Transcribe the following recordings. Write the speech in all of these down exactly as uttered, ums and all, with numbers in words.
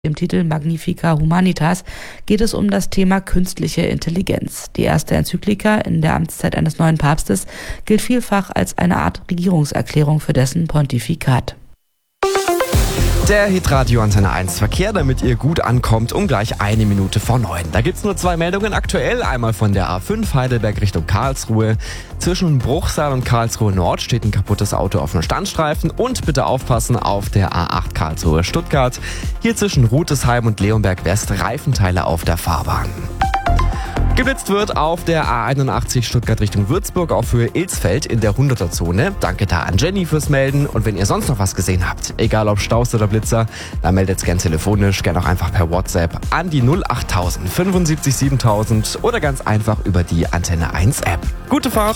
Im Titel Magnifica Humanitas geht es um das Thema künstliche Intelligenz. Die erste Enzyklika in der Amtszeit eines neuen Papstes gilt vielfach als eine Art Regierungserklärung für dessen Pontifikat. Der Hitradio Antenne eins Verkehr, damit ihr gut ankommt, um gleich eine Minute vor neun. Da gibt's nur zwei Meldungen aktuell. Einmal von der A fünf Heidelberg Richtung Karlsruhe. Zwischen Bruchsal und Karlsruhe Nord steht ein kaputtes Auto auf einem Standstreifen. Und bitte aufpassen auf der A acht Karlsruhe Stuttgart. Hier zwischen Rutesheim und Leonberg West Reifenteile auf der Fahrbahn. Geblitzt wird auf der A einundachtzig Stuttgart Richtung Würzburg auf Höhe Ilsfeld in der hunderter-Zone. Danke da an Jenny fürs Melden. Und wenn ihr sonst noch was gesehen habt, egal ob Staus oder Blitzer, dann meldet's gern telefonisch, gern auch einfach per WhatsApp an die null achttausend fünfundsiebzig siebentausend oder ganz einfach über die Antenne eins App. Gute Fahrt!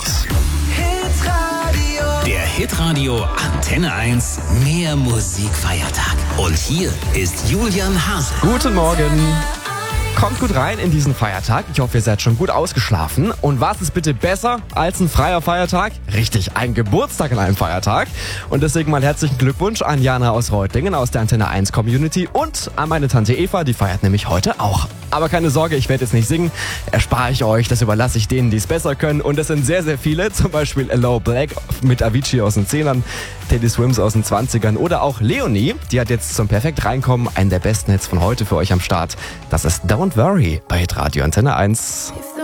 Der Hitradio Antenne eins Mehr Musikfeiertag. Und hier ist Julian Hase. Guten Morgen! Kommt gut rein in diesen Feiertag. Ich hoffe, ihr seid schon gut ausgeschlafen. Und was ist bitte besser als ein freier Feiertag? Richtig, ein Geburtstag an einem Feiertag. Und deswegen mal herzlichen Glückwunsch an Jana aus Reutlingen aus der Antenne eins Community und an meine Tante Eva, die feiert nämlich heute auch. Aber keine Sorge, ich werde jetzt nicht singen. Erspare ich euch, das überlasse ich denen, die es besser können. Und das sind sehr, sehr viele. Zum Beispiel Aloe Black mit Avicii aus den Zehnern, Teddy Swims aus den Zwanzigern oder auch Leonie. Die hat jetzt zum perfekt reinkommen einen der besten Hits von heute für euch am Start. Das ist Don't Worry bei Hitradio Antenne eins.